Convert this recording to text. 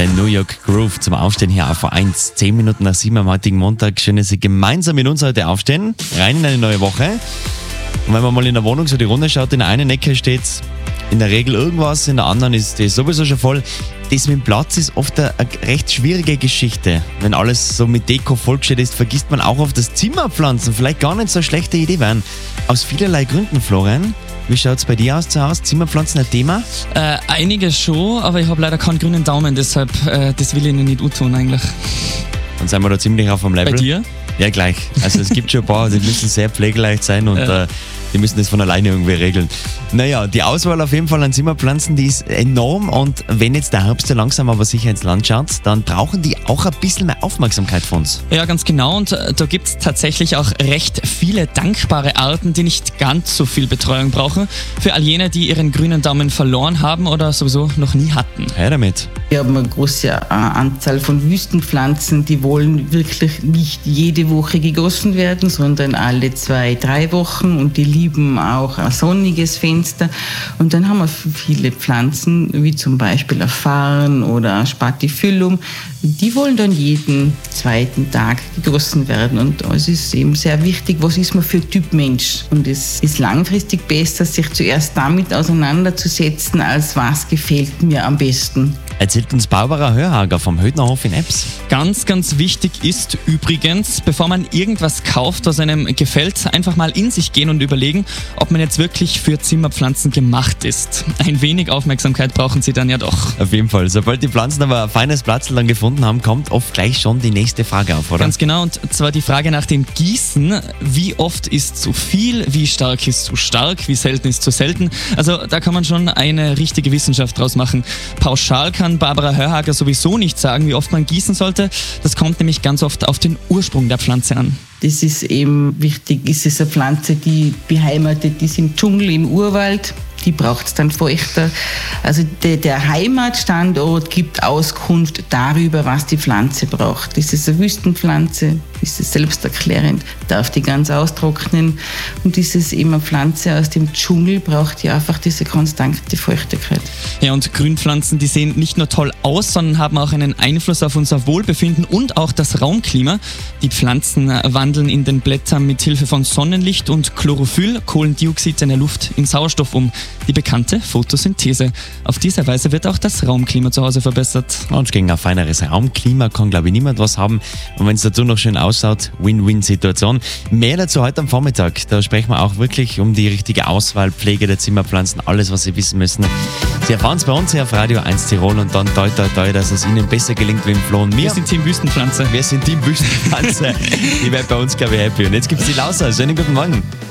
Der New York Groove zum Aufstehen hier auf 1, 10 Minuten nach 7 am heutigen Montag. Schön, dass Sie gemeinsam mit uns heute aufstehen. Rein in eine neue Woche. Und wenn man mal in der Wohnung so die Runde schaut, in der einen Ecke steht in der Regel irgendwas, in der anderen ist die sowieso schon voll. Das mit dem Platz ist oft eine recht schwierige Geschichte. Wenn alles so mit Deko vollgestellt ist, vergisst man auch oft das Zimmerpflanzen. Vielleicht gar nicht so eine schlechte Idee wären. Aus vielerlei Gründen, Florian. Wie schaut es bei dir aus zu Hause? Zimmerpflanzen ein Thema? Einige schon, aber ich habe leider keinen grünen Daumen, deshalb das will ich Ihnen nicht tun eigentlich. Dann sind wir da ziemlich auf dem Level. Bei dir? Ja, gleich. Also es gibt schon ein paar, die müssen sehr pflegeleicht sein und die müssen das von alleine irgendwie regeln. Naja, die Auswahl auf jeden Fall an Zimmerpflanzen, die ist enorm und wenn jetzt der Herbst so langsam aber sicher ins Land schaut, dann brauchen die auch ein bisschen mehr Aufmerksamkeit von uns. Ja, ganz genau, und da gibt es tatsächlich auch recht viele dankbare Arten, die nicht ganz so viel Betreuung brauchen, für all jene, die ihren grünen Daumen verloren haben oder sowieso noch nie hatten. Her damit. Wir haben eine große Anzahl von Wüstenpflanzen, die wollen wirklich nicht jede Woche gegossen werden, sondern alle 2-3 Wochen, und die lieben auch ein sonniges Fenster. Und dann haben wir viele Pflanzen, wie zum Beispiel ein Farn oder ein Spathiphyllum, die wollen dann jeden zweiten Tag gegossen werden. Und es ist eben sehr wichtig, was ist man für Typ Mensch. Und es ist langfristig besser, sich zuerst damit auseinanderzusetzen, als was gefällt mir am besten. Erzählt uns Barbara Hörhager vom Hödnerhof in Ebbs. Ganz, ganz wichtig ist übrigens, bevor man irgendwas kauft, was einem gefällt, einfach mal in sich gehen und überlegen, ob man jetzt wirklich für Zimmerpflanzen gemacht ist. Ein wenig Aufmerksamkeit brauchen sie dann ja doch. Auf jeden Fall. Sobald die Pflanzen aber ein feines Platz dann gefunden haben, kommt oft gleich schon die nächste Frage auf, oder? Ganz genau, und zwar die Frage nach dem Gießen. Wie oft ist zu viel? Wie stark ist zu stark? Wie selten ist zu selten? Also da kann man schon eine richtige Wissenschaft draus machen. Pauschal kann Barbara Hörhager sowieso nicht sagen, wie oft man gießen sollte. Das kommt nämlich ganz oft auf den Ursprung der Pflanze an. Das ist eben wichtig. Ist es eine Pflanze, die beheimatet ist im Dschungel, im Urwald? Die braucht es dann feuchter. Also der Heimatstandort gibt Auskunft darüber, was die Pflanze braucht. Ist es eine Wüstenpflanze? Ist es selbsterklärend? Darf die ganz austrocknen? Und ist es eben eine Pflanze aus dem Dschungel, braucht die einfach diese konstante Feuchtigkeit. Ja, und Grünpflanzen, die sehen nicht nur toll aus, sondern haben auch einen Einfluss auf unser Wohlbefinden und auch das Raumklima. Die Pflanzen wandeln in den Blättern mit Hilfe von Sonnenlicht und Chlorophyll Kohlendioxid in der Luft in Sauerstoff um. Die bekannte Photosynthese. Auf diese Weise wird auch das Raumklima zu Hause verbessert. Und gegen ein feineres Raumklima kann, glaube ich, niemand was haben. Und wenn es dazu noch schön ausschaut, Win-Win-Situation. Mehr dazu heute am Vormittag. Da sprechen wir auch wirklich um die richtige Auswahl, Pflege der Zimmerpflanzen, alles, was Sie wissen müssen. Sie erfahren es bei uns hier auf Radio 1 Tirol und dann toi, toi, toi, dass es Ihnen besser gelingt wie im Flo und mir. Wir sind Team Wüstenpflanze. Wir sind Team Wüstenpflanze. Die werden bei uns, glaube ich, happy. Und jetzt gibt es die Lauser. Schönen guten Morgen.